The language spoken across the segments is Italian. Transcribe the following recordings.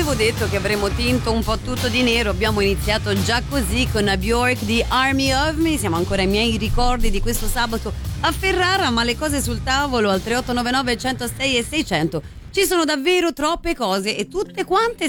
avevo detto che avremmo tinto un po' tutto di nero. Abbiamo iniziato già così con a Bjork di Army of Me. Siamo ancora ai miei ricordi di questo sabato a Ferrara, ma le cose sul tavolo al 3899 106 e 600 ci sono davvero troppe cose e tutte quante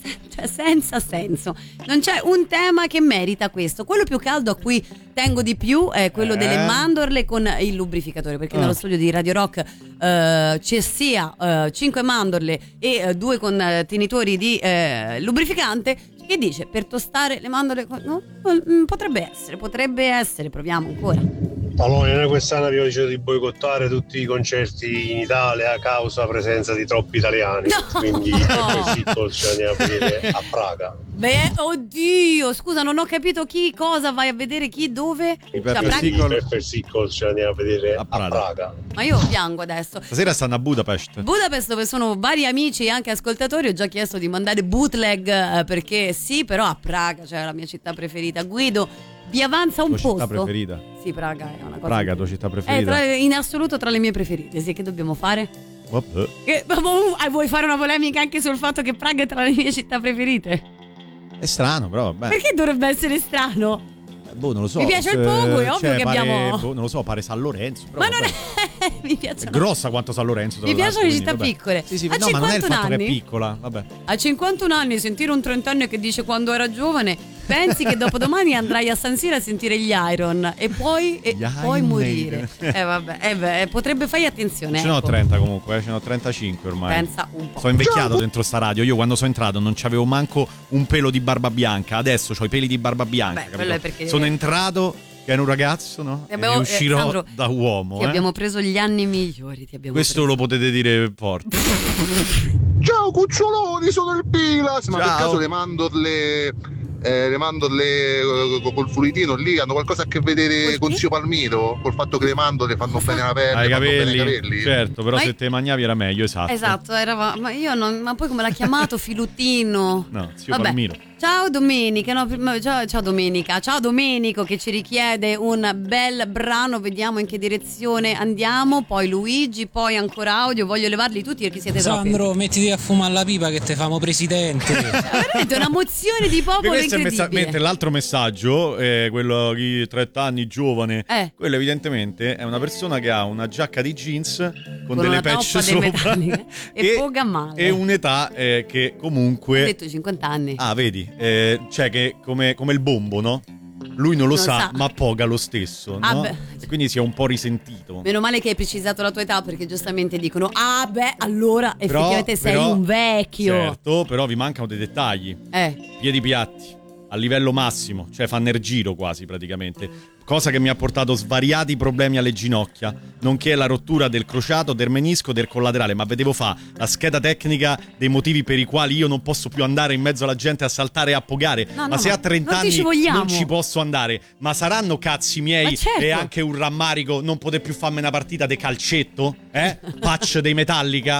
senza senso. Non c'è un tema che merita questo. Quello più caldo a cui tengo di più è quello delle mandorle con il lubrificatore, perché nello studio di Radio Rock c'è sia 5 mandorle e 2 contenitori di lubrificante, che dice per tostare le mandorle no? Potrebbe essere, proviamo ancora. Allora, quest'anno abbiamo deciso di boicottare tutti i concerti in Italia a causa presenza di troppi italiani, quindi Pepper ce andiamo a vedere a Praga. Beh, oddio, scusa, non ho capito chi, cosa vai a vedere, chi, dove? I Pepper Sickle ce andiamo a vedere a Praga. Ma io piango adesso. Stasera stanno a Budapest, dove sono vari amici e anche ascoltatori. Ho già chiesto di mandare bootleg perché sì, però a Praga, cioè la mia città preferita. Guido, vi avanza un posto? Città preferita? Sì, Praga è una cosa. Praga, tua città preferita? In assoluto tra le mie preferite. Sì, che dobbiamo fare? Vabbè. Vuoi fare una polemica anche sul fatto che Praga è tra le mie città preferite? È strano, però vabbè. Perché dovrebbe essere strano? Non lo so. Mi piace il pogo, è ovvio che abbiamo. Non lo so, pare San Lorenzo. Però ma non è. Mi piacciono. È grossa quanto San Lorenzo. Mi piacciono le città piccole. Sì, no, ma non è il fatto che è piccola. Vabbè. A 51 anni sentire un 30enne che dice quando era giovane, pensi che dopodomani andrai a San Siro a sentire gli Iron e poi morire. Potrebbe fare attenzione. Ce n'ho 30 comunque, ce n'ho 35 ormai. Pensa un po'. Sono invecchiato dentro sta radio. Io quando sono entrato non c'avevo manco un pelo di barba bianca. Adesso ho i peli di barba bianca. Quello è perché sono entrato che ero un ragazzo, no? E uscirò Sandro, da uomo. Ti abbiamo preso gli anni migliori. Questo lo potete dire forte. Ciao cuccioloni, sono il Pilas. Ma per caso le mandorle col fluidino lì hanno qualcosa a che vedere con Zio Palmiro? Col fatto che le mandorle fanno bene alla pelle, ai capelli? Certo, però se te mangiavi era meglio, esatto. Ma io non. Ma poi come l'ha chiamato? Filutino? No, Zio Palmiro. Ciao Domenica, ciao Domenica, ciao Domenico che ci richiede un bel brano, vediamo in che direzione andiamo, poi Luigi, poi ancora audio, voglio levarli tutti perché siete troppi. Sandro, mettiti a fumare la pipa che te famo presidente. Veramente una mozione di popolo incredibile. Mentre l'altro messaggio, quello di 30 anni giovane, quello evidentemente è una persona che ha una giacca di jeans con delle patch sopra e poga male. E un'età che comunque... Ho detto 50 anni. Ah, vedi? Cioè che come il bombo, no? Lui non lo sa, ma poga lo stesso, no? E quindi si è un po' risentito. Meno male che hai precisato la tua età, perché giustamente dicono allora effettivamente sei un vecchio. Certo, però vi mancano dei dettagli. Piedi piatti a livello massimo, cioè fanno il giro quasi praticamente. Cosa che mi ha portato svariati problemi alle ginocchia, nonché la rottura del crociato, del menisco, del collaterale. Ma vedevo la scheda tecnica dei motivi per i quali io non posso più andare in mezzo alla gente a saltare e a pogare. Se a 30 anni non ci posso andare, ma saranno cazzi miei, certo. E anche un rammarico non poter più farmi una partita di calcetto? Patch dei Metallica?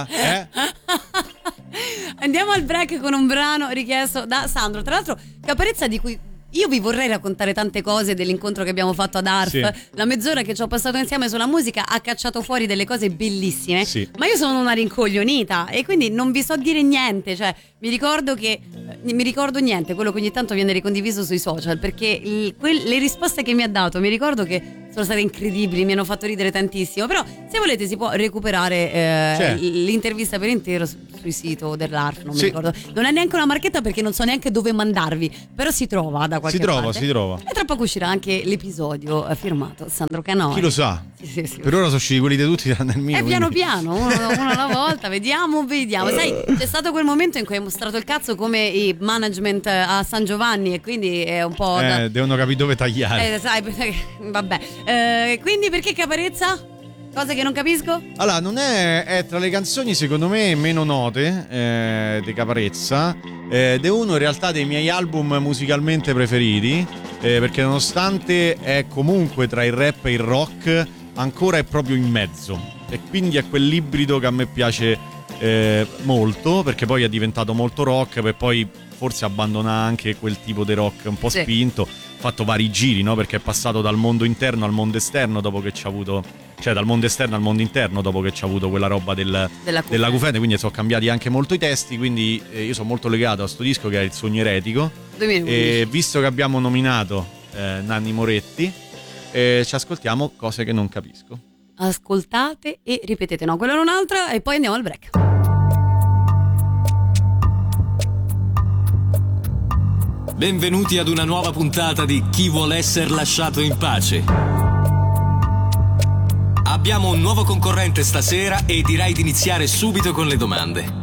Andiamo al break con un brano richiesto da Sandro. Tra l'altro, Caparezza, di cui io vi vorrei raccontare tante cose dell'incontro che abbiamo fatto ad ARF. Sì. La mezz'ora che ci ho passato insieme sulla musica ha cacciato fuori delle cose bellissime. Sì. Ma io sono una rincoglionita e quindi non vi so dire niente. Cioè, mi ricordo niente, quello che ogni tanto viene ricondiviso sui social, perché le risposte che mi ha dato, mi ricordo che sono state incredibili, mi hanno fatto ridere tantissimo. Però se volete si può recuperare l'intervista per intero sul sito dell'ARF, non mi ricordo. Non è neanche una marchetta perché non so neanche dove mandarvi, però si trova da qualche parte. Si trova. E tra poco uscirà anche l'episodio firmato Sandro Canoi. Chi lo sa? Sì. Per ora sono usciti quelli di tutti nel mio. Piano piano, uno alla volta, vediamo. Sai, c'è stato quel momento in cui hai mostrato il cazzo come i management a San Giovanni e quindi è un po'... devono capire dove tagliare. Sai, vabbè. Quindi perché Caparezza? Cose che non capisco? Allora, non è tra le canzoni secondo me meno note di Caparezza, ed è uno in realtà dei miei album musicalmente preferiti, perché nonostante è comunque tra il rap e il rock, ancora è proprio in mezzo, e quindi è quell'ibrido che a me piace molto, perché poi è diventato molto rock, per poi forse abbandona anche quel tipo di rock un po' spinto. Ha fatto vari giri, no? Perché è passato dal mondo interno al mondo esterno dopo che ci ha avuto cioè dal mondo esterno al mondo interno, dopo che c'è avuto quella roba della Cufente, quindi sono cambiati anche molto i testi, quindi io sono molto legato a sto disco che è Il Sogno Eretico. E visto che abbiamo nominato Nanni Moretti, ci ascoltiamo Cose che non capisco. Ascoltate e ripetete, no, quella è un'altra, e poi andiamo al break. Benvenuti ad una nuova puntata di Chi vuole essere lasciato in pace. Abbiamo un nuovo concorrente stasera e direi di iniziare subito con le domande.